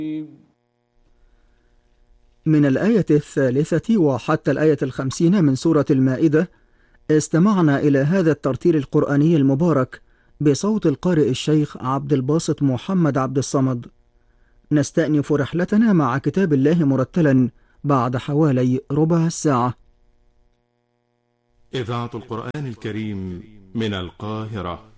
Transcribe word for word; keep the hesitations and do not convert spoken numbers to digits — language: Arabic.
من الآية الثالثة وحتى الآية الخمسين من سورة المائدة استمعنا إلى هذا الترتيل القرآني المبارك بصوت القارئ الشيخ عبد الباسط محمد عبد الصمد. نستأنف رحلتنا مع كتاب الله مرتلا بعد حوالي ربع الساعة. إذاعة القرآن الكريم من القاهرة.